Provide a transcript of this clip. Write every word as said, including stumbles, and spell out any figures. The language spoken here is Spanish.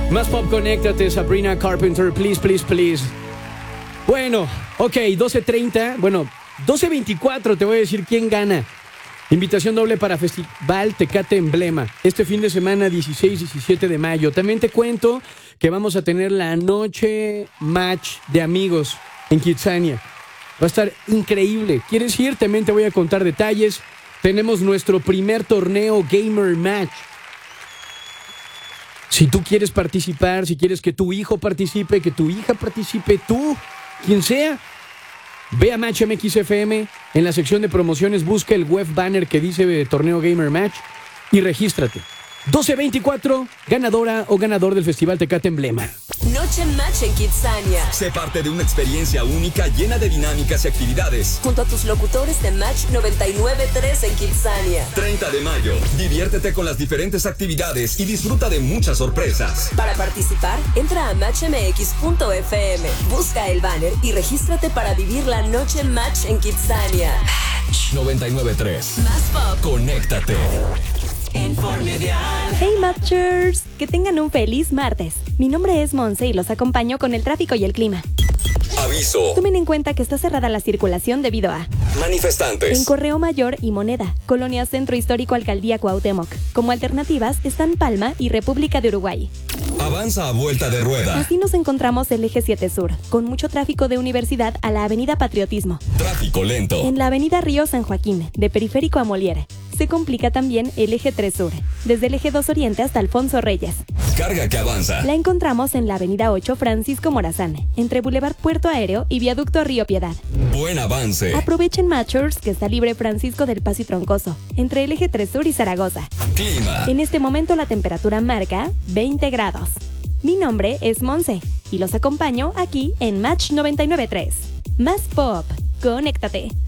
Más pop, conéctate, Sabrina Carpenter, please, please, please. Bueno, ok, doce treinta, bueno, doce veinticuatro, te voy a decir quién gana. Invitación doble para Festival Tecate Emblema, este fin de semana dieciséis y diecisiete de mayo. También te cuento que vamos a tener la noche match de amigos en Kitsania. Va a estar increíble. ¿Quieres ir? También te voy a contar detalles. Tenemos nuestro primer torneo Gamer Match. Si tú quieres participar, si quieres que tu hijo participe, que tu hija participe, tú, quien sea, ve a Match M X F M, en la sección de promociones busca el web banner que dice Torneo Gamer Match y regístrate. doce veinticuatro, ganadora o ganador del Festival Tecate Emblema. Noche Match en Kitsania. Sé parte de una experiencia única llena de dinámicas y actividades. Junto a tus locutores de Match noventa y nueve punto tres en Kitsania. treinta de mayo. Diviértete con las diferentes actividades y disfruta de muchas sorpresas. Para participar, entra a match m x punto f m. Busca el banner y regístrate para vivir la Noche Match en Kitsania. noventa y nueve punto tres. Más pop. Conéctate. Hey Matchers, que tengan un feliz martes. Mi nombre es Monse y los acompaño con el tráfico y el clima. Aviso. Tomen en cuenta que está cerrada la circulación debido a manifestantes en Correo Mayor y Moneda, Colonia Centro Histórico Alcaldía Cuauhtémoc. Como alternativas están Palma y República de Uruguay. Avanza a vuelta de rueda. Así nos encontramos el eje siete Sur, con mucho tráfico de Universidad a la Avenida Patriotismo. Tráfico lento. En la Avenida Río San Joaquín, de Periférico a Molière. Se complica también el eje tres Sur, desde el eje dos Oriente hasta Alfonso Reyes. Carga que avanza. La encontramos en la Avenida ocho Francisco Morazán, entre Boulevard Puerto Aéreo y Viaducto Río Piedad. Buen avance. Aprovechen Matchers que está libre Francisco del Paso y Troncoso, entre el eje tres Sur y Zaragoza. Clima. En este momento la temperatura marca veinte grados. Mi nombre es Monse y los acompaño aquí en Match noventa y nueve punto tres. Más pop, conéctate.